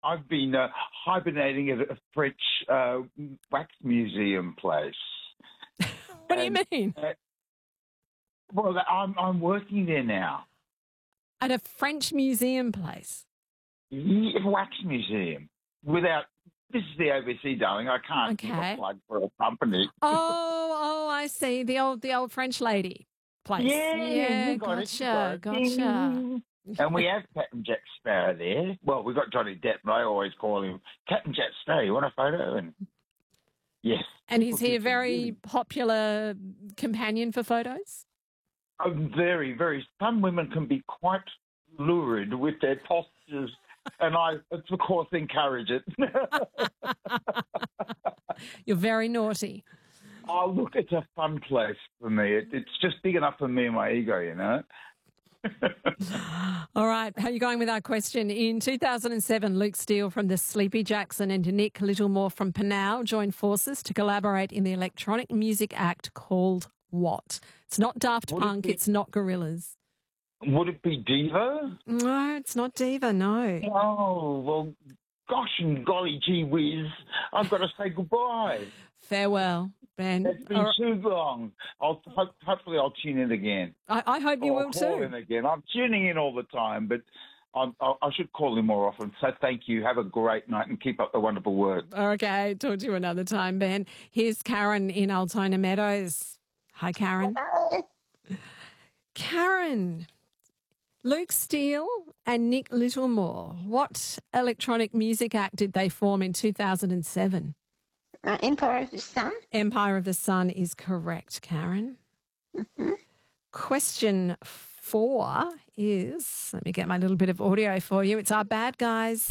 I've been hibernating at a French wax museum place. What do you mean? Well, I'm working there now. At a French museum place? Yeah, wax museum. This is the ABC, darling. I can't give a plug for a company. Oh, I see. The old French lady place. Yeah, you got gotcha. it. And we have Captain Jack Sparrow there. Well, we've got Johnny Depp, but I always call him Captain Jack Sparrow. You want a photo? And yes. And is he a very popular companion for photos? Very, very. Some women can be quite lurid with their postures, and I, of course, encourage it. You're very naughty. Oh, look, it's a fun place for me. It's just big enough for me and my ego, you know. All right. How are you going with our question? In 2007, Luke Steele from the Sleepy Jackson and Nick Littlemore from Panau joined forces to collaborate in the electronic music act called what? It's not Daft Punk. It's not Gorillaz. Would it be Diva? No, it's not Diva, no. Oh, well, gosh and golly gee whiz, I've got to say goodbye. Farewell, Ben. It's been too long. Hopefully I'll tune in again. I hope you will I'll call too. in again. I'm tuning in all the time, but I should call in more often. So thank you. Have a great night and keep up the wonderful work. Okay, talk to you another time, Ben. Here's Karen in Altona Meadows. Hi, Karen. Karen, Luke Steele and Nick Littlemore, what electronic music act did they form in 2007? Empire of the Sun. Empire of the Sun is correct, Karen. Mm-hmm. Question 4 is, let me get my little bit of audio for you. It's our bad guys.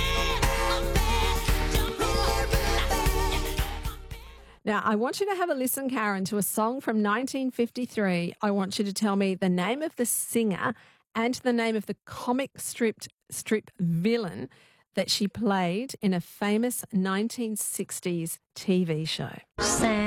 Now, I want you to have a listen, Karen, to a song from 1953. I want you to tell me the name of the singer and the name of the comic strip villain that she played in a famous 1960s TV show.